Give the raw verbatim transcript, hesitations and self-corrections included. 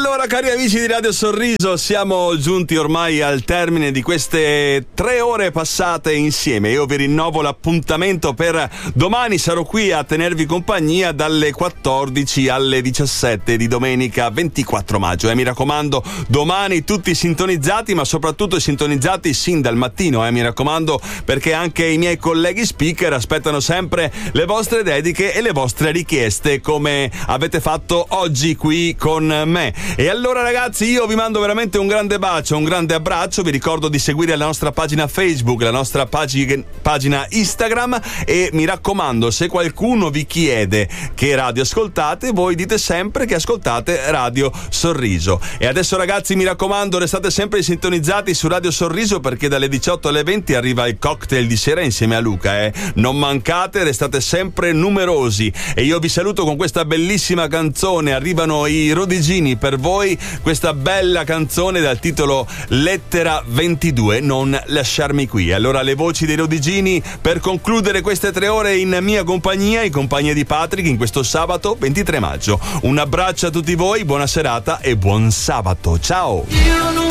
allora, cari amici di Radio Sorriso, siamo giunti ormai al termine di queste tre ore passate insieme. Io vi rinnovo l'appuntamento per domani, sarò qui a tenervi compagnia dalle quattordici alle diciassette di domenica ventiquattro maggio. Eh, mi raccomando, domani tutti sintonizzati, ma soprattutto sintonizzati sin dal mattino, eh, mi raccomando, perché anche i miei colleghi speaker aspettano sempre le vostre dediche e le vostre richieste, come avete fatto oggi qui con me. E allora ragazzi, io vi mando veramente un grande bacio, un grande abbraccio. Vi ricordo di seguire la nostra pagina Facebook, la nostra pagi- pagina Instagram, e mi raccomando, se qualcuno vi chiede che radio ascoltate, voi dite sempre che ascoltate Radio Sorriso. E adesso ragazzi, mi raccomando, restate sempre sintonizzati su Radio Sorriso, perché dalle diciotto alle venti arriva il cocktail di sera insieme a Luca, eh. Non mancate, restate sempre numerosi. E io vi saluto con questa bellissima canzone. Arrivano i Rodigini per voi, questa bella canzone dal titolo Lettera ventidue, Non lasciarmi qui. Allora le voci dei Rodigini per concludere queste tre ore in mia compagnia, in compagnia di Patrick, in questo sabato ventitré maggio. Un abbraccio a tutti voi, buona serata e buon sabato, ciao!